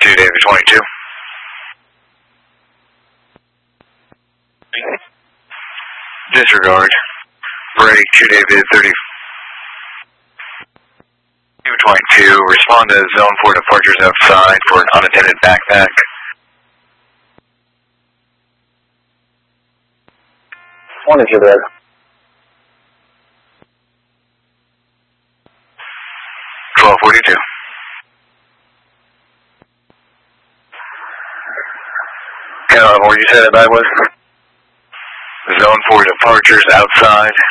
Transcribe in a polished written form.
2 David 22. Disregard. Break 2 David 30. 22. Respond to zone 4 departures outside for an unattended backpack. Morning, Juliet. $1242. What you said that was? Zone 4 departures outside.